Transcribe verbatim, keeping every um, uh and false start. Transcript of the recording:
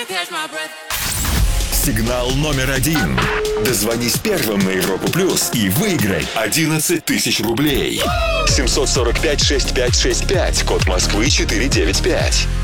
Сигнал номер один. Дозвонись первым на Европу Плюс и выиграй одиннадцать тысяч рублей. семь сорок пять шесть пять шесть пять, код Москвы четыреста девяносто пять.